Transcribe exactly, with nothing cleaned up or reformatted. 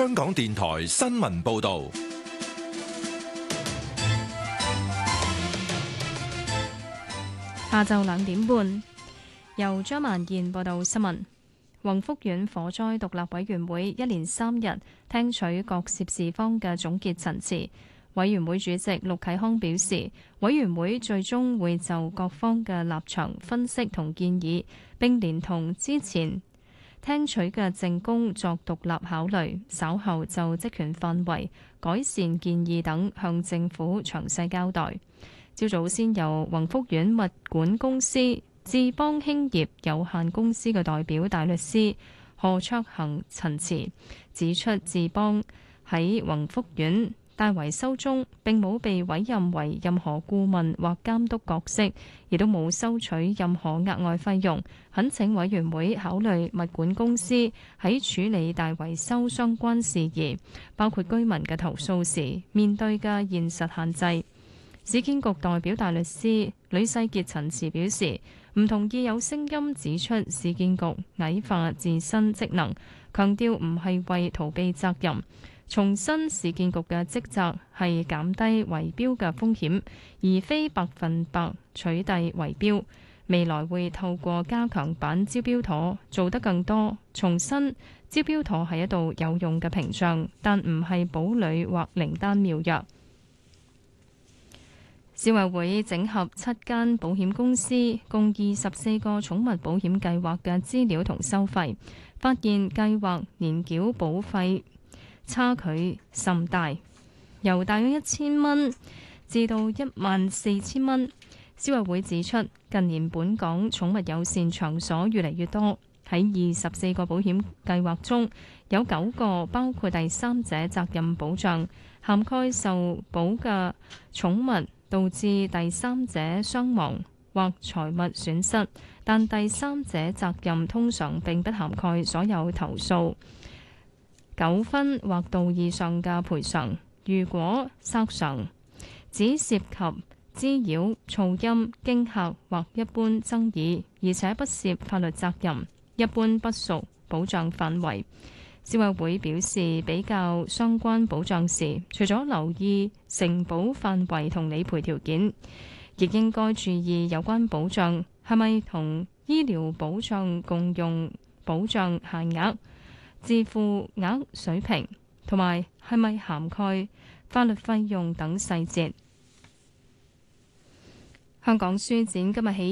香港電台新聞報道。 下晝兩點半，由張曼燕報道新聞。宏福苑火災獨立委員會一連三日聽取各涉事方嘅總結陳詞。委員會主席陸啟康表示，委員會最終會就各方嘅立場分析同建議，並連同之前聽取嘅證供作獨立考慮，稍後就職權範圍、改善建議等向政府詳細交代。朝早先由宏福苑物管公司智邦興業有限公司嘅代表大律師何卓恒陳詞，指出智邦喺宏福苑大維修中並冇被委任為任何顧問或監督角色，亦都冇收取任何額外費用，懇請委員會考慮物管公司喺處理大維修相關事宜，包括居民嘅投訴時面對嘅現實限制。市建局代表大律師呂世傑陳詞表示，唔同意有聲音指出市建局矮化自身職能，強調唔係為逃避責任，重申市建局嘅職責係減低圍標嘅風險，而非百分百取締圍標。未來會透過加強版招標妥做得更多，重申招標妥係一道有用嘅屏障，但唔係堡壘或靈丹妙藥。消委會整合七間保險公司共二十四個寵物保險計劃嘅資料同收費，發現計劃年繳保費差距甚大，由大約一千蚊至到一萬四千蚊。消委會指出，近年本港寵物友善場所越嚟越多，喺二十四個保險計劃中，有九個包括第三者責任保障，涵蓋受保嘅寵物導致第三者傷亡或財物損失，但第三者責任通常並不涵蓋所有投訴、糾紛或道義上嘅賠償。如果索償只涉及滋擾、噪音、驚嚇或一般爭議，而且不涉法律責任，一般不屬保障範圍。消委會表示，比較相關保障時，除咗留意承保範圍同理賠條件，亦應該注意有關保障係咪同醫療保障共用保障限額、自付額水平，同埋係咪涵蓋法律費用等細節。香港書展今日起